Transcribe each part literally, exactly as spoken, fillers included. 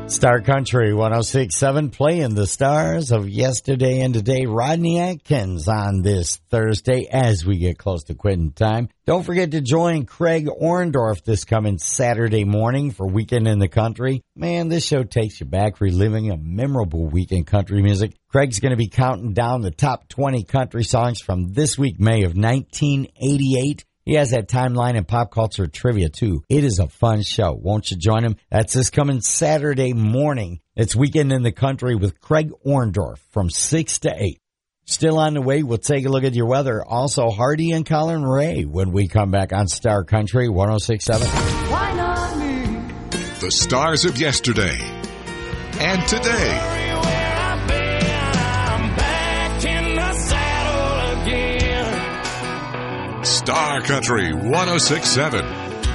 Star Country one oh six point seven, playing the stars of yesterday and today. Rodney Atkins on this Thursday as we get close to quitting time. Don't forget to join Craig Orndorff this coming Saturday morning for Weekend in the Country. Man, this show takes you back, reliving a memorable week in country music. Craig's going to be counting down the top twenty country songs from this week, May of nineteen eighty-eight. He has that timeline and pop culture trivia, too. It is a fun show. Won't you join him? That's this coming Saturday morning. It's Weekend in the Country with Craig Orndorff from six to eight. Still on the way, we'll take a look at your weather. Also, Hardy and Colin Ray when we come back on Star Country one oh six point seven. Why not me? The stars of yesterday and today. Star Country one oh six point seven.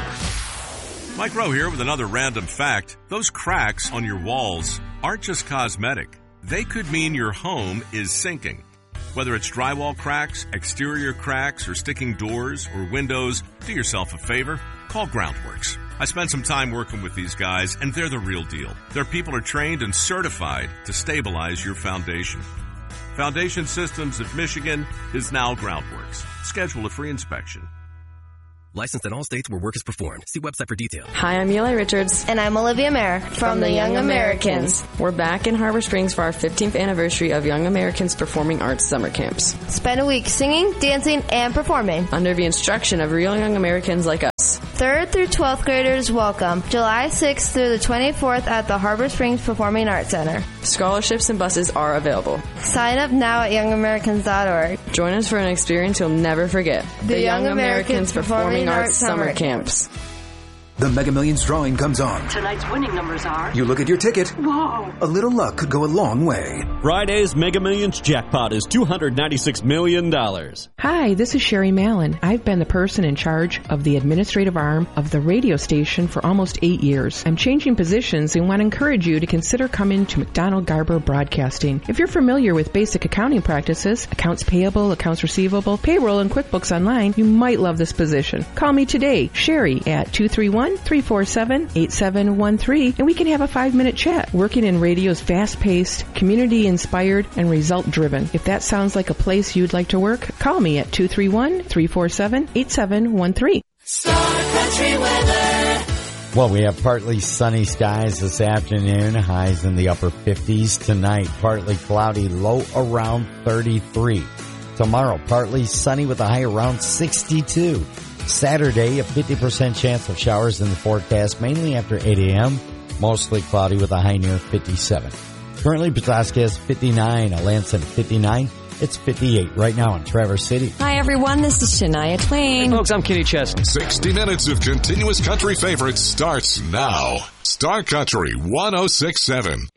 Mike Rowe here with another random fact. Those cracks on your walls aren't just cosmetic. They could mean your home is sinking. Whether it's drywall cracks, exterior cracks, or sticking doors or windows, do yourself a favor. Call Groundworks. I spent some time working with these guys, and they're the real deal. Their people are trained and certified to stabilize your foundation. Foundation Systems of Michigan is now Groundworks. Schedule a free inspection. Licensed in all states where work is performed. See website for details. Hi, I'm Eli Richards. And I'm Olivia Mayer from, from the Young Americans. Americans. We're back in Harbor Springs for our fifteenth anniversary of Young Americans Performing Arts Summer Camps. Spend a week singing, dancing, and performing under the instruction of real Young Americans like us. third through twelfth graders welcome. July sixth through the twenty-fourth at the Harbor Springs Performing Arts Center. Scholarships and buses are available. Sign up now at young americans dot org. Join us for an experience you'll never forget. The, the Young, Young Americans, Americans Performing, Performing Arts Summer, Summer Camps. The Mega Millions drawing comes on. Tonight's winning numbers are... You look at your ticket. Whoa. A little luck could go a long way. Friday's Mega Millions jackpot is two hundred ninety-six million dollars. Hi, this is Sherry Mallon. I've been the person in charge of the administrative arm of the radio station for almost eight years. I'm changing positions and want to encourage you to consider coming to McDonald Garber Broadcasting. If you're familiar with basic accounting practices, accounts payable, accounts receivable, payroll, and QuickBooks Online, you might love this position. Call me today, Sherry, at two three one, three four seven, eight seven one three, and we can have a five-minute chat. Working in radio is fast-paced, community-inspired, and result-driven. If that sounds like a place you'd like to work, call me at two three one, three four seven, eight seven one three. Star Country weather. Well, we have partly sunny skies this afternoon, highs in the upper fifties. Tonight, partly cloudy, low around thirty-three. Tomorrow, partly sunny with a high around sixty-two. Saturday, a fifty percent chance of showers in the forecast, mainly after eight a.m., mostly cloudy with a high near fifty-seven. Currently, Petoskey has fifty-nine, Alanson fifty-nine. It's fifty-eight right now in Traverse City. Hi, everyone. This is Shania Twain. Hey, folks, I'm Kenny Chesney. sixty minutes of continuous country favorites starts now. Star Country one oh six point seven.